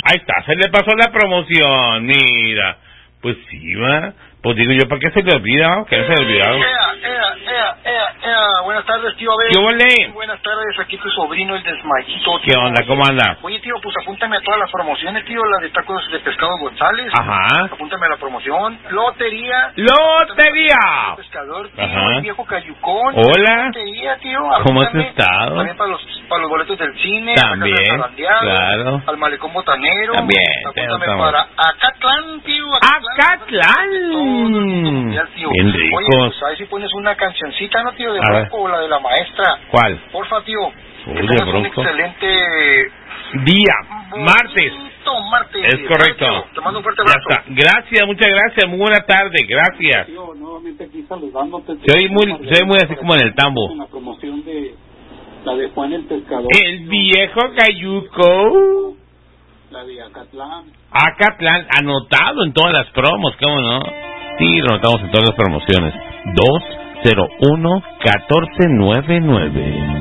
Ahí está, se le pasó la promoción, mira. Pues sí, va. Pues digo yo, ¿para qué se le olvida? ¿Qué se le olvidado? Buenas tardes, tío. A ver. ¿Qué ole? Buenas tardes, aquí tu sobrino, el desmayito. ¿Qué onda? ¿Cómo anda? Oye, tío, pues apúntame a todas las promociones, tío. La de tacos de pescado González. Ajá. Apúntame a la promoción. Lotería. ¡Lotería! Pescador, tío. Ajá. El viejo Cayucón. Hola. Lotería, tío. ¿Cómo has Apúntame. estado? También para los boletos del cine. También, a la casa de Zarandeado, claro. al malecón botanero. También, Apúntame estamos. para Acatlán, tío. ¡Acatlán! Tío. Bien Oye, ricos. pues ahí si pones una cancioncita, ¿no, tío? De A ver. Bronco o la de la maestra. ¿Cuál? Porfa, tío. Uy, Que de tengas un Bronco. excelente Día, martes. Martes. Es correcto. Tío, te mando un fuerte Ya abrazo. está. Gracias, muchas gracias. Muy buena tarde. Gracias. Tío, nuevamente aquí saludándote. Soy muy así como en el tambo. En la promoción de la de Juan el Pescador. El viejo Cayuco. La de Acatlán. Acatlán, anotado en todas las promos, ¿cómo no? Sí, lo anotamos en todas las promociones. 201-1499.